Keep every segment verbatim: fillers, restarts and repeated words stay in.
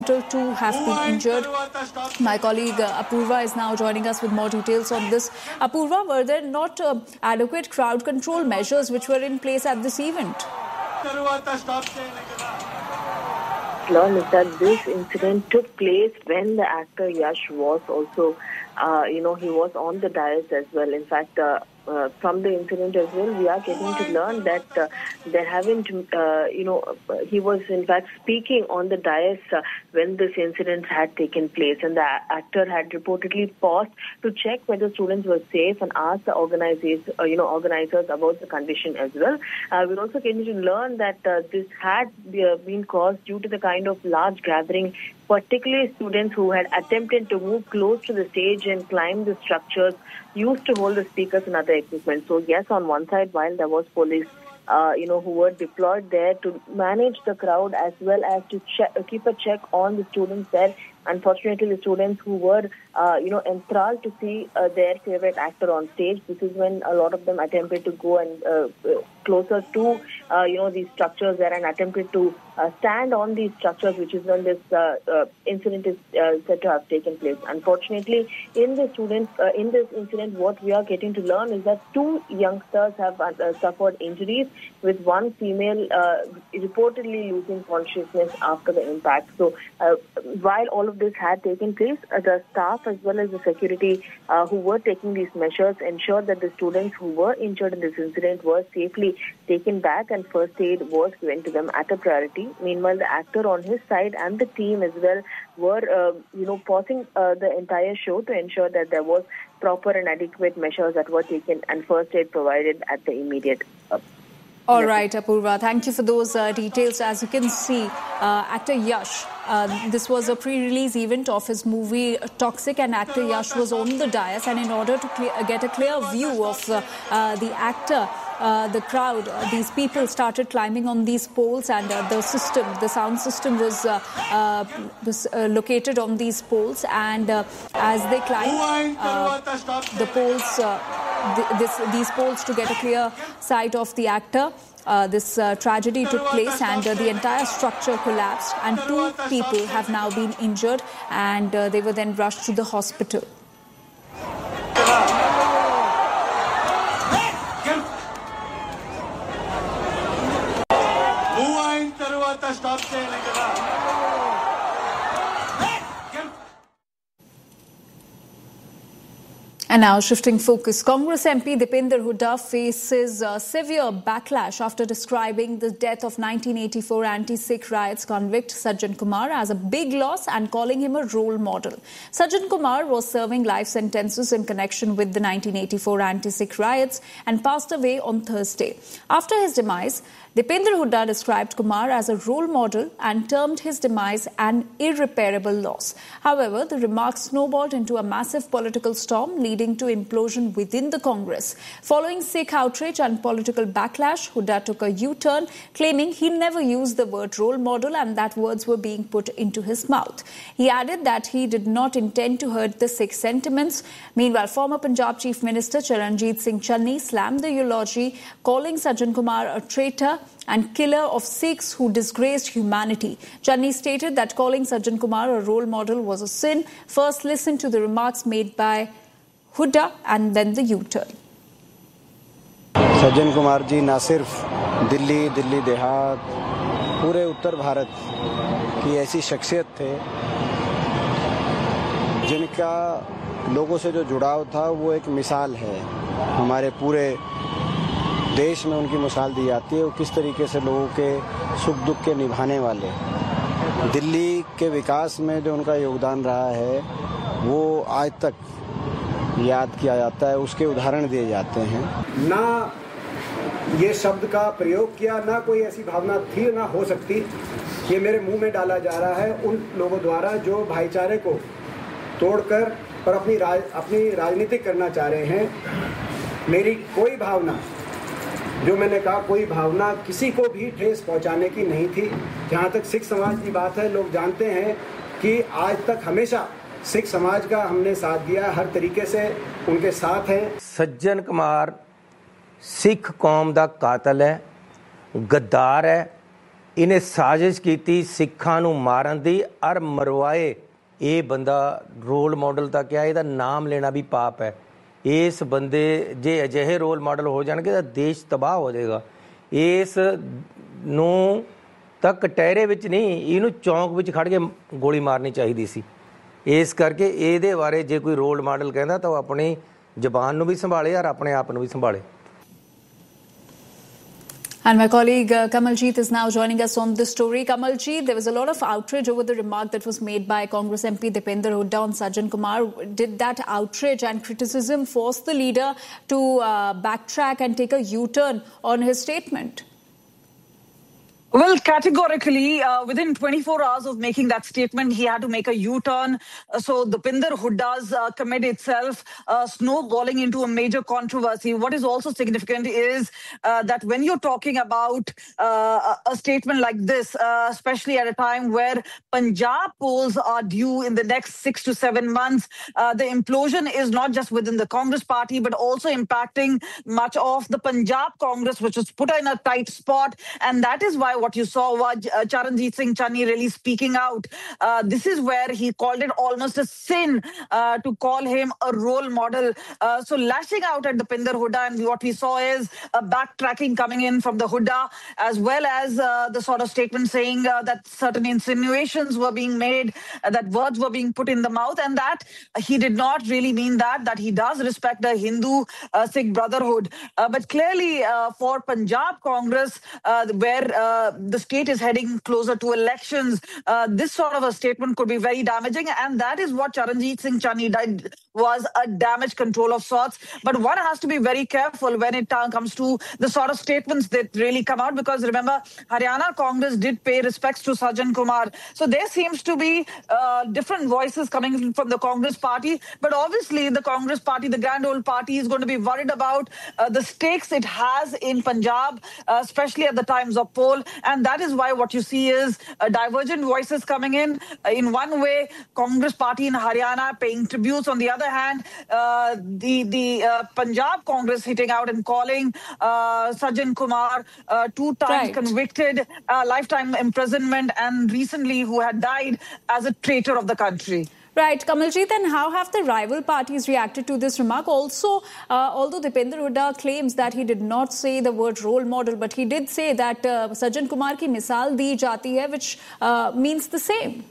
Two have been injured. My colleague uh, Apurva is now joining us with more details on this. Apurva, were there not uh, adequate crowd control measures which were in place at this event? Learn is that this incident took place when the actor Yash was also, uh, you know, he was on the dais as well. In fact, uh, uh, from the incident as well, we are getting to learn that uh, there haven't, uh, you know, he was in fact speaking on the dais uh, when this incident had taken place, and the actor had reportedly paused to check whether students were safe and asked the organizers, uh, you know, organizers about the condition as well. Uh, we're also getting to learn that uh, this had uh, been caused due to the kind of large gathering, particularly students who had attempted to move close to the stage and climb the structures used to hold the speakers and other equipment. So yes, on one side, while there was police, uh, you know, who were deployed there to manage the crowd as well as to check, keep a check on the students there. Unfortunately, the students who were, uh, you know, enthralled to see uh, their favorite actor on stage, this is when a lot of them attempted to go and uh, closer to, uh, you know, these structures there and attempted to uh, stand on these structures, which is when this uh, uh, incident is uh, said to have taken place. Unfortunately, in the students, uh, in this incident, what we are getting to learn is that two youngsters have uh, suffered injuries, with one female uh, reportedly losing consciousness after the impact. So, uh, while all of this had taken place, uh, the staff as well as the security uh, who were taking these measures ensured that the students who were injured in this incident were safely taken back and first aid was given to them at a priority. Meanwhile, the actor on his side and the team as well were, uh, you know, pausing uh, the entire show to ensure that there was proper and adequate measures that were taken and first aid provided at the immediate uh, All right, Apurva, thank you for those uh, details. As you can see, uh, actor Yash, uh, this was a pre-release event of his movie Toxic, and actor Yash was on the dais, and in order to clear, get a clear view of uh, uh, the actor, uh, the crowd, uh, these people started climbing on these poles, and uh, the system, the sound system was, uh, uh, was uh, located on these poles, and uh, as they climbed, uh, the poles, uh, th this, these poles to get a clear sight of the actor, Uh, this uh, tragedy took place, and uh, the entire structure collapsed, and two people have now been injured, and uh, they were then rushed to the hospital. And now shifting focus, Congress M P Dipender Hooda faces uh, severe backlash after describing the death of nineteen eighty-four anti-Sikh riots convict Sajjan Kumar as a big loss and calling him a role model. Sajjan Kumar was serving life sentences in connection with the nineteen eighty-four anti-Sikh riots and passed away on Thursday. After his demise, Dipender Hooda described Kumar as a role model and termed his demise an irreparable loss. However, the remarks snowballed into a massive political storm, leading to implosion within the Congress. Following Sikh outrage and political backlash, Hooda took a U-turn, claiming he never used the word role model and that words were being put into his mouth. He added that he did not intend to hurt the Sikh sentiments. Meanwhile, former Punjab Chief Minister Charanjit Singh Channi slammed the eulogy, calling Sajjan Kumar a traitor and killer of Sikhs who disgraced humanity. Channi stated that calling Sajjan Kumar a role model was a sin. First, listen to the remarks made by Hooda and then the U-turn. Sajjan Kumar ji ना सिर्फ दिल्ली दिल्ली देहात पूरे उत्तर भारत की ऐसी शख्सियत थे जिनका लोगों से जो जुड़ाव था वो एक मिसाल है। हमारे पूरे देश में उनकी मिसाल दी जाती है वो किस तरीके से लोगों के सुख दुख के निभाने वाले। दिल्ली के विकास में जो उनका योगदान रहा है वो आज तक याद किया जाता है, उसके उदाहरण दिए जाते हैं। ना ये शब्द का प्रयोग किया, ना कोई ऐसी भावना थी, ना हो सकती। ये मेरे मुंह में डाला जा रहा है उन लोगों द्वारा जो भाईचारे को तोड़कर और अपनी राज, अपनी राजनीति करना चाह रहे हैं। मेरी कोई भावना, जो मैंने कहा, कोई भावना किसी को भी ठेस पहुंचाने की नहीं थी। जहां तक सिख समाज की बात है, लोग जानते हैं कि आज तक हमेशा सिख समाज का हमने साथ दिया, हर तरीके से उनके साथ हैं। सज्जन कुमार सिख कौम दा कातल है, गद्दार है, ਇਹਨੇ ਸਾਜ਼ਿਸ਼ ਕੀਤੀ ਸਿੱਖਾਂ ਨੂੰ ਮਾਰਨ ਦੀ ਔਰ ਮਰਵਾਏ। ਇਹ ਬੰਦਾ ਰੋਲ ਮਾਡਲ ਤਾਂ ਕਿਹਾ, ਇਹਦਾ ਨਾਮ ਲੈਣਾ ਵੀ ਪਾਪ ਹੈ। ਇਸ ਬੰਦੇ ਜੇ ਅਜਿਹੇ ਰੋਲ ਮਾਡਲ ਹੋ ਜਾਣਗੇ ਤਾਂ ਦੇਸ਼ ਤਬਾਹ ਹੋ ਜਾਏਗਾ। ਇਸ ਨੂੰ ਤਾਂ ਕਟਹਿਰੇ ਵਿੱਚ ਨਹੀਂ, ਇਹਨੂੰ ਚੌਂਕ ਵਿੱਚ ਖੜ੍ਹ ਕੇ ਗੋਲੀ ਮਾਰਨੀ ਚਾਹੀਦੀ ਸੀ। ਇਸ ਕਰਕੇ ਇਹਦੇ ਬਾਰੇ ਜੇ ਕੋਈ ਰੋਲ ਮਾਡਲ ਕਹਿੰਦਾ ਤਾਂ ਉਹ ਆਪਣੀ ਜ਼ਬਾਨ ਨੂੰ ਵੀ ਸੰਭਾਲੇ ਔਰ ਆਪਣੇ ਆਪ ਨੂੰ ਵੀ ਸੰਭਾਲੇ। And my colleague uh, Kamaljeet is now joining us on this story. Kamaljeet, there was a lot of outrage over the remark that was made by Congress M P Dipender Hooda on Sajjan Kumar. Did that outrage and criticism force the leader to uh, backtrack and take a U-turn on his statement? Well, categorically, uh, within twenty-four hours of making that statement, he had to make a U-turn. Uh, so Dipender Hooda's uh, commit itself uh, snowballing into a major controversy. What is also significant is uh, that when you're talking about uh, a statement like this, uh, especially at a time where Punjab polls are due in the next six to seven months, uh, the implosion is not just within the Congress party, but also impacting much of the Punjab Congress, which was put in a tight spot. And that is why what you saw was uh, Charanjit Singh Channi really speaking out. Uh, this is where he called it almost a sin uh, to call him a role model. Uh, so lashing out at Dipender Hooda, and what we saw is a backtracking coming in from the Hooda, as well as uh, the sort of statement saying uh, that certain insinuations were being made, uh, that words were being put in the mouth, and that uh, he did not really mean that, that he does respect the Hindu uh, Sikh brotherhood. Uh, but clearly uh, for Punjab Congress, uh, where uh, the state is heading closer to elections, uh, this sort of a statement could be very damaging, and that is what Charanjit Singh Channi did, was a damage control of sorts. But one has to be very careful when it uh, comes to the sort of statements that really come out, because remember, Haryana Congress did pay respects to Sajjan Kumar. So there seems to be uh, different voices coming from the Congress party, but obviously the Congress party, the grand old party, is going to be worried about uh, the stakes it has in Punjab, uh, especially at the times of poll. And that is why what you see is uh, divergent voices coming in. Uh, in one way, Congress party in Haryana paying tributes. On the other hand, uh, the, the uh, Punjab Congress hitting out and calling uh, Sajjan Kumar, uh, two times right. convicted, uh, lifetime imprisonment, and recently who had died, as a traitor of the country. Right, Kamaljeet, and how have the rival parties reacted to this remark? Also, uh, although Dipender Hooda claims that he did not say the word role model, but he did say that uh, Sajjan Kumar ki misal di jati hai, which uh, means the same.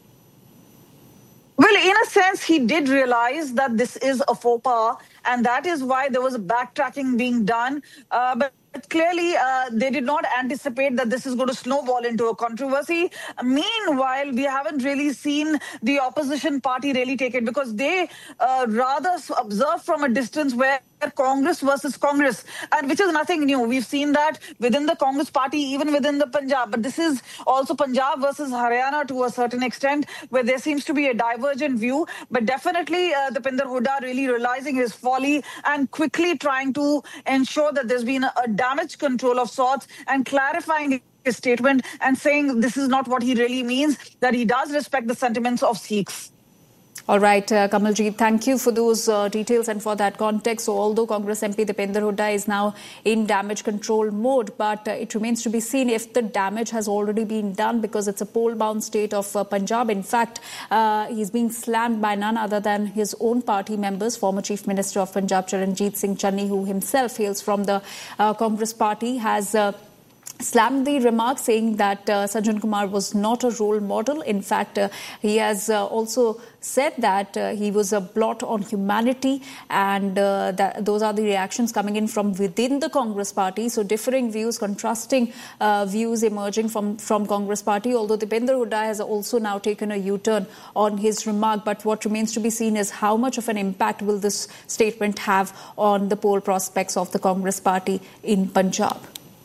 Well, in a sense, he did realize that this is a faux pas, and that is why there was a backtracking being done. Uh, but clearly, uh, they did not anticipate that this is going to snowball into a controversy. Meanwhile, we haven't really seen the opposition party really take it, because they uh, rather observe from a distance where Congress versus Congress, and which is nothing new. We've seen that within the Congress party, even within the Punjab. But this is also Punjab versus Haryana to a certain extent, where there seems to be a divergent view. But definitely, uh, Dipender Hooda really realizing his folly and quickly trying to ensure that there's been a, a damage control of sorts, and clarifying his statement and saying this is not what he really means, that he does respect the sentiments of Sikhs. All right, uh, Kamaljeet, thank you for those uh, details and for that context. So although Congress M P Dipender Hooda is now in damage control mode, but uh, it remains to be seen if the damage has already been done, because it's a poll-bound state of uh, Punjab. In fact, uh, he's being slammed by none other than his own party members. Former Chief Minister of Punjab, Charanjit Singh Channi, who himself hails from the uh, Congress party, has Uh, slammed the remark, saying that uh, Sajjan Kumar was not a role model. In fact, uh, he has uh, also said that uh, he was a blot on humanity, and uh, that those are the reactions coming in from within the Congress party. So differing views, contrasting uh, views emerging from, from Congress party, although Dipender Hooda has also now taken a U-turn on his remark. But what remains to be seen is how much of an impact will this statement have on the poll prospects of the Congress party in Punjab.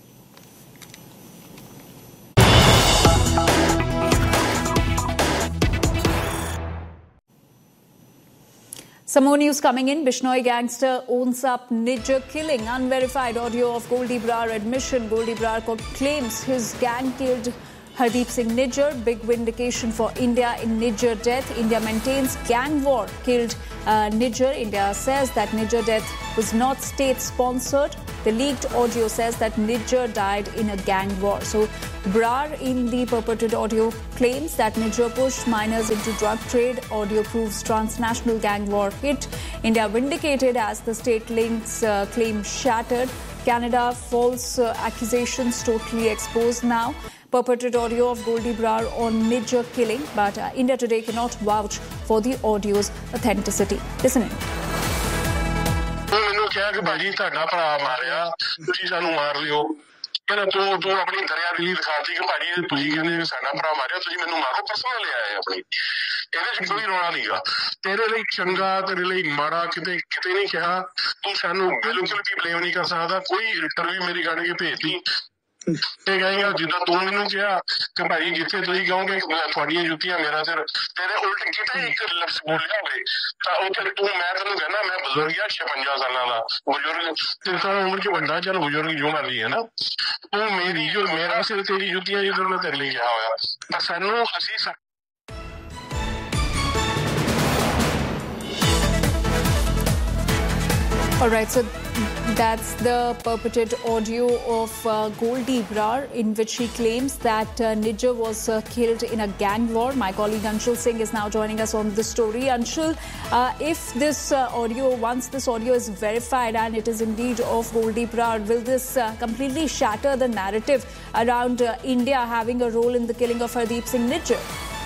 Some more news coming in. Bishnoi gangster owns up Nijjar killing. Unverified audio of Goldie Brar admission. Goldie Brar claims his gang killed Hardeep Singh Nijjar. Big vindication for India in Nijjar death. India maintains gang war killed uh, Nijjar. India says that Nijjar death was not state-sponsored. The leaked audio says that Nijjar died in a gang war. So Brar in the purported audio claims that Niger pushed minors into drug trade. Audio proves transnational gang war hit. India vindicated as the state links uh, claim shattered. Canada false uh, accusations totally exposed now. Purported audio of Goldie Brar on Niger killing, but uh, India today cannot vouch for the audio's authenticity. Listen in. ਕਹਿੰਦਾ ਤੂੰ ਤੂੰ ਆਪਣੀ ਦਰਿਆ really ਦਿਖਾਤੀ ਕਿ ਭਾਜੀ ਤੁਸੀਂ ਕਹਿੰਦੇ ਸਾਡਾ ਭਰਾ ਮਾਰਿਆ ਤੁਸੀਂ ਮੈਨੂੰ ਮਾਰੋ ਪਰਸਨਲ ਲੈ ਆਏ ਆਪਣੀ ਇਹਦੇ ਚ ਕੋਈ ਰੌਲਾ ਨਹੀਂਗਾ ਤੇਰੇ ਲਈ ਚੰਗਾ ਤੇਰੇ ਲਈ ਮਾੜਾ ਕਿਤੇ ਕਿਤੇ ਨਹੀਂ ਕਿਹਾ ਤੂੰ ਸਾਨੂੰ ਬਿਲਕੁਲ ਵੀ ਬਲੇਮ ਨਹੀਂ ਕਰ ਸਕਦਾ ਕੋਈ ਇੰਟਰਵਿਊ ਮੇਰੀ ਕੱਢ ਕੇ ਭੇਜਦੀ ਤੇ ਕਹੇਗਾ ਜਿੱਦਾਂ ਤੂੰ ਮੈਨੂੰ ਕਿਹਾ ਕਿ ਭਾਈ ਜਿੱਥੇ ਤੁਸੀਂ ਕਹੋਗੇ ਤੁਹਾਡੀਆਂ ਜੁੱਤੀਆਂ ਮੇਰਾ ਸਿਰ ਤੇਰੇ ਉਲਟ ਕਿਤੇ ਇੱਕ ਲਫ਼ਜ਼ ਬੋਲਿਆ ਹੋਵੇ ਤਾਂ ਉਹ ਫਿਰ ਤੂੰ ਮੈਂ ਤੈਨੂੰ ਕਹਿੰਦਾ ਮੈਂ ਬਜ਼ੁਰਗ ਆ ਛਪੰਜਾ ਸਾਲਾਂ ਦਾ ਬਜ਼ੁਰਗ ਤੇਰੇ ਸਾਲ ਉਮਰ ਚ ਵੱਡਾ ਚੱਲ ਬਜ਼ੁਰਗ ਜੋ ਮਰਦੀ ਹੈ ਨਾ ਤੂੰ ਮੇਰੀ ਜੋ ਮੇਰਾ ਸਿਰ ਤੇਰੀ ਜੁੱਤੀਆਂ ਜਿੱਦਾਂ ਮੈਂ ਤੇਰੇ ਲਈ ਕਿਹਾ ਹੋਇਆ ਤਾਂ ਸਾਨੂੰ ਅਸੀਂ All right, so that's the purported audio of uh, Goldie Brar in which he claims that uh, Niger was uh, killed in a gang war. My colleague Anshul Singh is now joining us on the story. Anshul, uh, if this uh, audio, once this audio is verified and it is indeed of Goldie Brar, will this uh, completely shatter the narrative around uh, India having a role in the killing of Hardeep Singh Niger?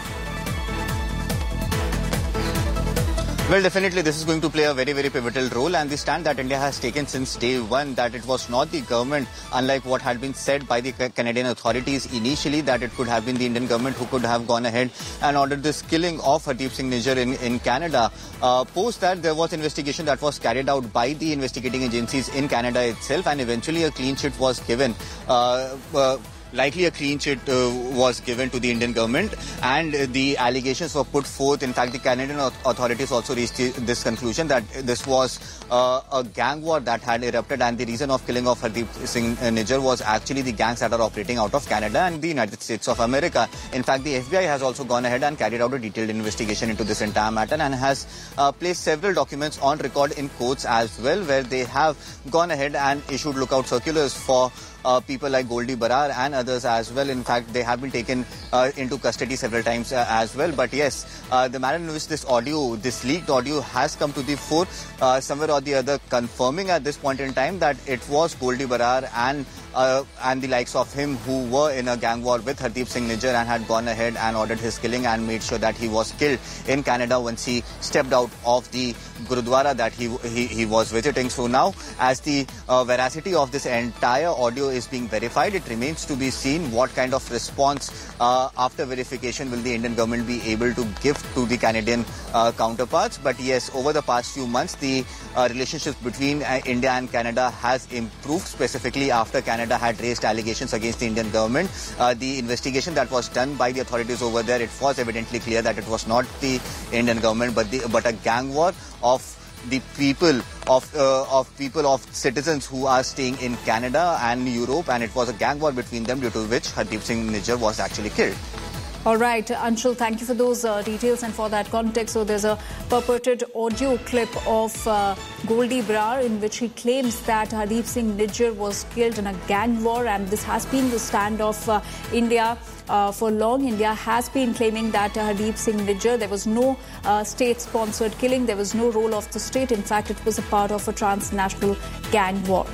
Well, definitely this is going to play a very, very pivotal role, and the stand that India has taken since day one, that it was not the government, unlike what had been said by the Canadian authorities initially, that it could have been the Indian government who could have gone ahead and ordered this killing of Hardeep Singh Niger in, in Canada. Uh, post that, there was investigation that was carried out by the investigating agencies in Canada itself, and eventually a clean sheet was given. Uh, uh, Likely a clean sheet uh, was given to the Indian government, and uh, the allegations were put forth. In fact, the Canadian authorities also reached this conclusion that this was uh, a gang war that had erupted, and the reason of killing of Hardeep Singh Niger was actually the gangs that are operating out of Canada and the United States of America. In fact, the F B I has also gone ahead and carried out a detailed investigation into this entire matter and has uh, placed several documents on record in courts as well, where they have gone ahead and issued lookout circulars for Uh, people like Goldie Brar and others as well. In fact, they have been taken uh, into custody several times uh, as well. But yes, uh, the manner in which this audio, this leaked audio has come to the fore, uh, somewhere or the other confirming at this point in time that it was Goldie Brar and uh, and the likes of him who were in a gang war with Hardeep Singh Niger and had gone ahead and ordered his killing and made sure that he was killed in Canada once he stepped out of the Gurudwara that he he, he was visiting. So now, as the uh, veracity of this entire audio is being verified, it remains to be seen what kind of response uh, after verification will the Indian government be able to give to the Canadian uh, counterparts. But yes, over the past few months, the uh, relationships between uh, India and Canada has improved, specifically after Canada had raised allegations against the Indian government. Uh, the investigation that was done by the authorities over there, it was evidently clear that it was not the Indian government but the but a gang war of the people of uh, of people of citizens who are staying in Canada and Europe, and it was a gang war between them, due to which Hardeep Singh Niger was actually killed. All right, Anshul, thank you for those uh, details and for that context. So there's a purported audio clip of uh, Goldie Brar in which he claims that Hardeep Singh Niger was killed in a gang war, and this has been the stand of uh, India uh, for long. India has been claiming that uh, Hardeep Singh Niger, there was no uh, state-sponsored killing, there was no role of the state. In fact, it was a part of a transnational gang war.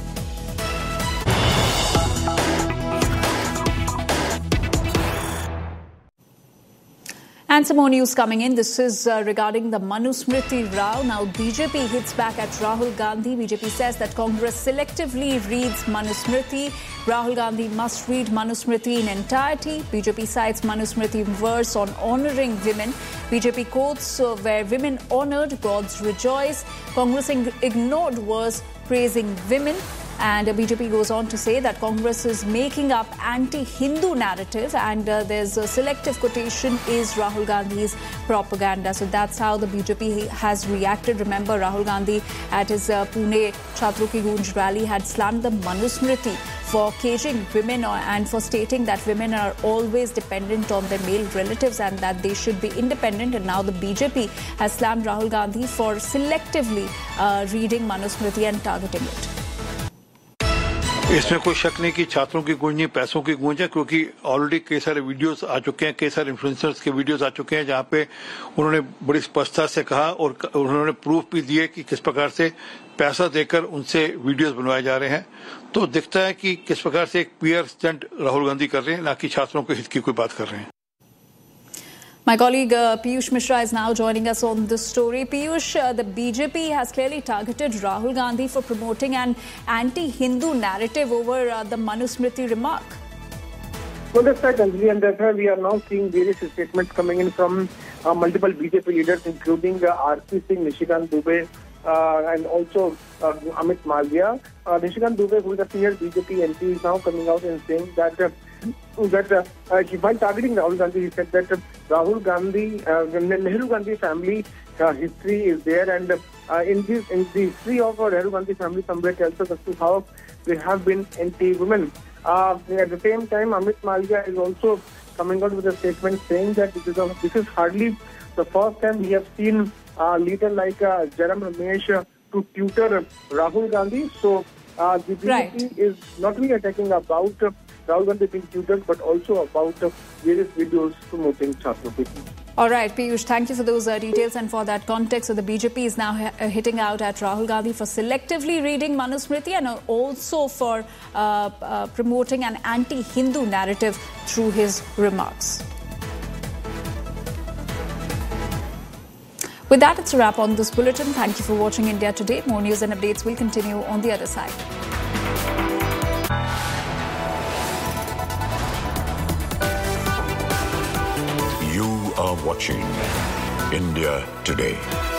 And some more news coming in. This is uh, regarding the Manusmriti Rao. Now, B J P hits back at Rahul Gandhi. B J P says that Congress selectively reads Manusmriti. Rahul Gandhi must read Manusmriti in entirety. B J P cites Manusmriti verse on honouring women. B J P quotes uh, where women honoured, gods rejoice. Congress ignored verse praising women. And B J P goes on to say that Congress is making up anti-Hindu narrative, and uh, there's a selective quotation is Rahul Gandhi's propaganda. So that's how the B J P has reacted. Remember, Rahul Gandhi at his uh, Pune Chhatro Ki Goonj rally had slammed the Manusmriti for caging women and for stating that women are always dependent on their male relatives and that they should be independent. And now the B J P has slammed Rahul Gandhi for selectively uh, reading Manusmriti and targeting it. इसमें कोई शक नहीं कि छात्रों की गूंज नहीं, पैसों की गूंज है, क्योंकि ऑलरेडी कई सारे वीडियोस आ चुके हैं, कई सारे इन्फ्लुएंसर्स के वीडियोस आ चुके हैं जहां पे उन्होंने बड़ी स्पष्टता से कहा और उन्होंने प्रूफ भी दिए कि किस प्रकार से पैसा देकर उनसे वीडियोस बनवाए जा रहे हैं। तो दिखता है कि किस प्रकार से एक पीआर स्टंट राहुल गांधी कर रहे हैं, ना कि छात्रों के हित की कोई बात कर रहे हैं। My colleague uh, Piyush Mishra is now joining us on this story. Piyush, uh, the B J P has clearly targeted Rahul Gandhi for promoting an anti-Hindu narrative over uh, the Manusmriti remark. Well, that's right, Anjali, and that's why we are now seeing various statements coming in from uh, multiple B J P leaders, including uh, R P Singh, Nishikant Dubey, uh, and also uh, Amit Malviya. Uh, Nishikant Dubey, who is a senior B J P M P, is now coming out and saying that uh, that uh, uh, while targeting Rahul Gandhi, he said that uh, Rahul Gandhi, uh, Nehru Gandhi family uh, history is there, and uh, in this in the history of uh, Nehru Gandhi family, somewhere tells us as to how they have been anti-women. Uh, at the same time, Amit Malviya is also coming out with a statement saying that this is, a, this is hardly the first time we have seen a leader like uh, Jairam Ramesh uh, to tutor Rahul Gandhi. So uh, the B J P right. is not only attacking about uh, Rahul Gandhi being tutored, but also about uh, various videos promoting Chhatrapati. All right, Piyush, thank you for those uh, details and for that context. So the B J P is now uh, hitting out at Rahul Gandhi for selectively reading Manusmriti and uh, also for uh, uh, promoting an anti-Hindu narrative through his remarks. With that, it's a wrap on this bulletin. Thank you for watching India Today. More news and updates will continue on the other side. You are watching India Today.